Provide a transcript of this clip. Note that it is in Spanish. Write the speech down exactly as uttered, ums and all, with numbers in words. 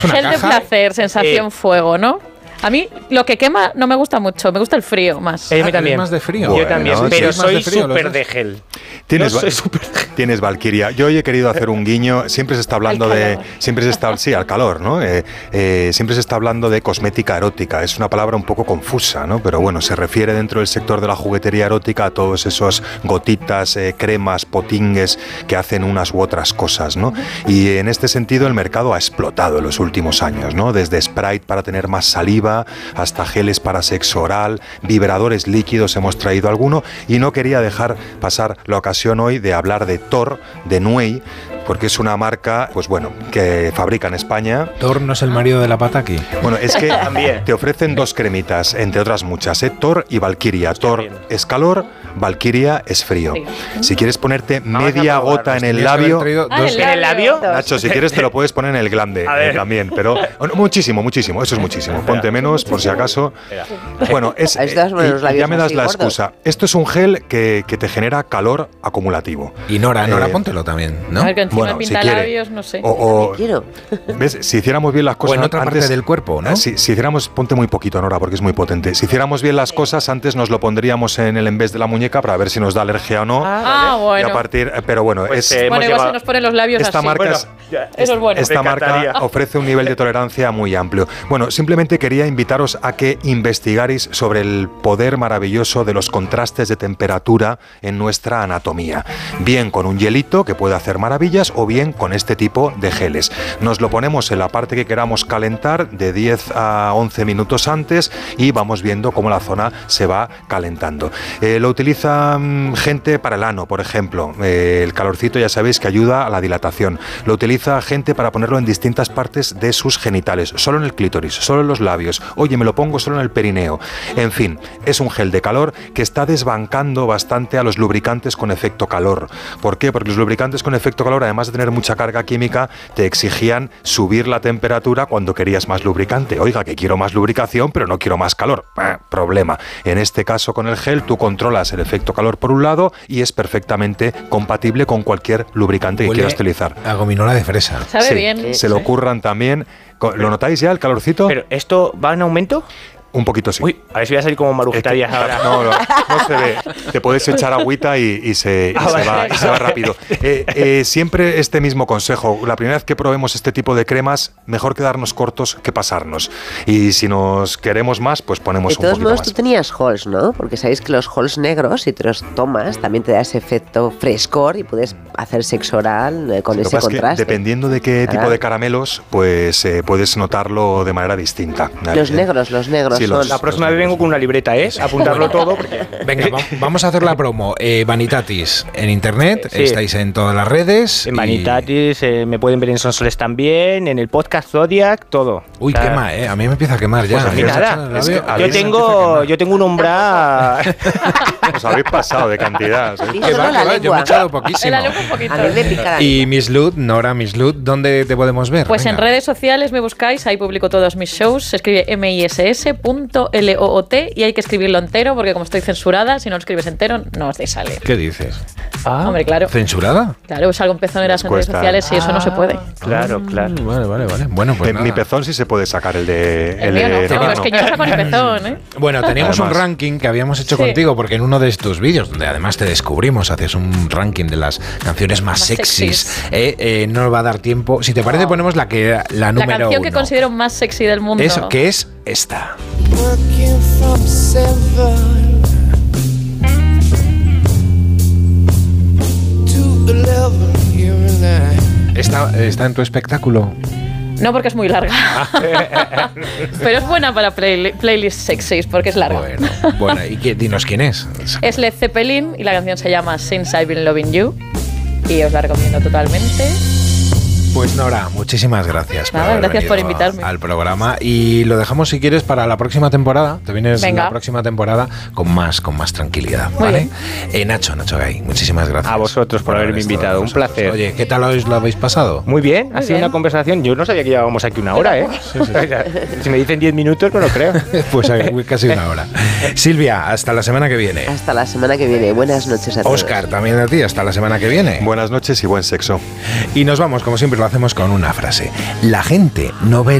Gel de placer, sensación eh, fuego, ¿no? A mí lo que quema no me gusta mucho, me gusta el frío más. Eh, a mí también. Más de frío. Bueno, yo también, no, pero sí, soy súper de gel. Tienes, no soy super... tienes Valkyria. Yo hoy he querido hacer un guiño. Siempre se está hablando de, siempre se está, sí, al calor, ¿no? Eh, eh, siempre se está hablando de cosmética erótica. Es una palabra un poco confusa, ¿no? Pero bueno, se refiere dentro del sector de la juguetería erótica a todos esos gotitas, eh, cremas, potingues que hacen unas u otras cosas, ¿no? Y en este sentido el mercado ha explotado en los últimos años, ¿no? Desde Sprite para tener más saliva hasta geles para sexo oral, vibradores líquidos, hemos traído alguno, y no quería dejar pasar la ocasión hoy de hablar de Thor, de Nuey, porque es una marca, pues bueno, que fabrica en España. ¿Thor no es el marido de la Pataki? Bueno, es que te ofrecen dos cremitas, entre otras muchas, ¿eh? Thor y Valkyria. Thor es calor, Valkyria es frío. Sí. Si quieres ponerte Vamos media gota en el labio... Ah, dos... ¿En el labio? Nacho, si quieres te lo puedes poner en el glande eh, también, pero muchísimo, muchísimo, eso es muchísimo. Ponte menos, por si acaso. Bueno, es, eh, y ya me das la excusa. Esto es un gel que, que te genera calor acumulativo. Y Nora, Nora, eh, póntelo también, ¿no? A ver, que encima bueno, pinta si quiere, labios, no sé. O, o, quiero. ¿Ves? Si hiciéramos bien las cosas... O en otra antes, parte del cuerpo, ¿no? Si, si hiciéramos... Ponte muy poquito, Nora, porque es muy potente. Si hiciéramos bien las cosas, antes nos lo pondríamos en el envés de la muñeca para ver si nos da alergia o no. Ah, bueno. Y a partir, pero bueno, pues, es... Eh, bueno, igual llegado, se nos ponen los labios esta así. Marca bueno, es, ya, eso es bueno. Esta marca ofrece un nivel de tolerancia muy amplio. Bueno, simplemente quería invitaros a que investigarais sobre el poder maravilloso de los contrastes de temperatura en nuestra anatomía. Bien con un hielito, que puede hacer maravillas, o bien con este tipo de geles. Nos lo ponemos en la parte que queramos calentar de diez a once minutos antes y vamos viendo cómo la zona se va calentando. Eh, lo utiliza mmm, gente para el ano, por ejemplo. Eh, el calorcito ya sabéis que ayuda a la dilatación. Lo utiliza gente para ponerlo en distintas partes de sus genitales, solo en el clítoris, solo en los labios. Oye, me lo pongo solo en el perineo. En fin, es un gel de calor que está desbancando bastante a los lubricantes con efecto calor. ¿Por qué? Porque los lubricantes con efecto calor, además de tener mucha carga química, te exigían subir la temperatura cuando querías más lubricante. Oiga, que quiero más lubricación, pero no quiero más calor. Eh, problema. En este caso, con el gel, tú controlas el efecto calor por un lado y es perfectamente compatible con cualquier lubricante que Huele quieras utilizar. A gominola de fresa. Sabe sí, bien. Se lo ocurran también. ¿Lo notáis ya, el calorcito? ¿Pero esto va en aumento? Un poquito sí. Uy, a ver si voy a salir como Marujita Díaz ahora. No, no, no se ve. Te puedes echar agüita y, y, se, y, ah, se, vale. va, y se va rápido. Eh, eh, siempre este mismo consejo. La primera vez que probemos este tipo de cremas, mejor quedarnos cortos que pasarnos. Y si nos queremos más, pues ponemos un poquito más. De todos modos, tú tenías halls, ¿no? Porque sabéis que los halls negros, si te los tomas, también te da ese efecto frescor y puedes hacer sexo oral con sí, ese contraste. Dependiendo de qué tipo de caramelos, pues eh, puedes notarlo de manera distinta. Los eh, negros, los negros. Sí, los, la próxima vez vengo con una libreta, ¿eh? Apuntarlo todo. Porque... Venga, va, vamos a hacer la promo. Eh, Vanitatis en internet, sí. Estáis en todas las redes. En Vanitatis, y... eh, me pueden ver en Sonsoles también, en el podcast Zodiac, todo. Uy, o sea, quema, ¿eh? A mí me empieza a quemar ya. Pues a mí nada. Es que yo, tengo, yo tengo un umbral. Os habéis pasado de cantidad. ¿Sí? Que va, que va, yo me he echado poquísimo. Un a mí me pica la y Miss Lud, Nora, Miss Lud, ¿dónde te podemos ver? Pues Venga. En redes sociales me buscáis, ahí publico todos mis shows. Se escribe M I S S punto L O O T y hay que escribirlo entero porque como estoy censurada, si no lo escribes entero no te sale. ¿Qué dices? Ah, hombre, claro. ¿Censurada? Claro, salgo en pezoneras en redes sociales y ah, eso no se puede. Claro, claro. Ah, vale, vale, vale. Bueno, pues eh, mi pezón sí se puede sacar, el de... El, el mío de, no, no, no, es que yo saco mi pezón, ¿eh? Bueno, teníamos además un ranking que habíamos hecho sí. contigo porque en uno de tus vídeos, donde además te descubrimos, haces un ranking de las canciones más, más sexys, sexys. Eh, eh, no nos va a dar tiempo. Si te parece, no. ponemos la que la número La canción uno. que considero más sexy del mundo. Eso, que es esta. ¿Está, ¿Está en tu espectáculo? No, porque es muy larga. Pero es buena para play, playlists sexys, porque es larga. Bueno, bueno. ¿Y qué, dinos quién es? Es Led Zeppelin y la canción se llama Since I've Been Loving You. Y os la recomiendo totalmente. Pues Nora, muchísimas gracias. Nada, por gracias por invitarme. Al programa. Y lo dejamos, si quieres, para la próxima temporada. Te vienes Venga. la próxima temporada con más, con más tranquilidad. Muy ¿vale? Eh, Nacho, Nacho Gay, muchísimas gracias. A vosotros por, por haberme invitado. Un placer. Oye, ¿qué tal os lo habéis pasado? Muy bien. Muy ha sido bien. Una conversación. Yo no sabía que llevábamos aquí una hora, ¿eh? Sí, sí, sí. Si me dicen diez minutos, no lo creo. Pues casi una hora. Silvia, hasta la semana que viene. Hasta la semana que viene. Buenas noches a todos. Óscar, también a ti. Hasta la semana que viene. Buenas noches y buen sexo. Y nos vamos, como siempre, lo hacemos con una frase. La gente no ve